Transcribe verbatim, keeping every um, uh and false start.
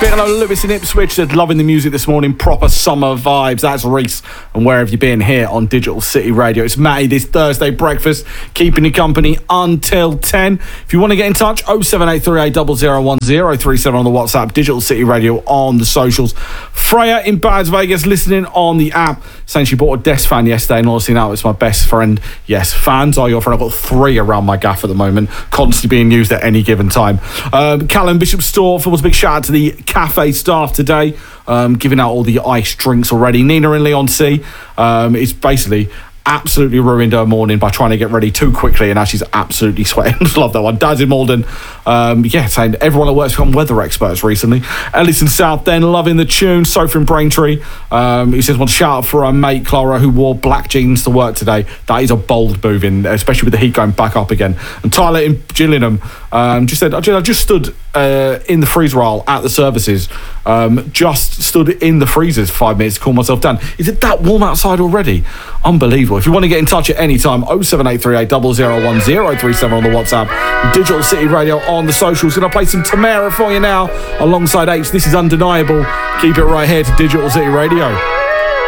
Hello, Lewis in Ipswich said, loving the music this morning, proper summer vibes. That's Reese, and where have you been here on Digital City Radio? It's Matty, this Thursday breakfast, keeping you company until ten. If you want to get in touch, oh seven eight three eight zero zero one zero three seven on the WhatsApp, Digital City Radio on the socials. Freya in Bad Vegas listening on the app, saying she bought a Death fan yesterday, and honestly now it's my best friend. Yes, fans are your friend. I've got three around my gaff at the moment, constantly being used at any given time. Um, Callum Bishop Store, was a big shout out to the cafe staff today, um, giving out all the iced drinks already. Nina and Leon C um, is basically absolutely ruined her morning by trying to get ready too quickly, and now she's absolutely sweating. Love that one. Daz in Malden, um, yeah, saying everyone that works become weather experts recently. Ellis in South Then, loving the tune. Sophie in Braintree, um, he says, want to shout out for our mate Clara, who wore black jeans to work today. That is a bold move, in, especially with the heat going back up again. And Tyler in Gillingham um, just said, I just stood uh, in the freezer aisle at the services, um, just stood in the freezers for five minutes to cool myself down. Is it that warm outside already? Unbelievable. If you want to get in touch at any time, oh seven eight three eight zero zero one zero three seven on the WhatsApp, Digital City Radio on the socials. Going to play some Tamara for you now alongside H. This is Undeniable. Keep it right here to Digital City Radio.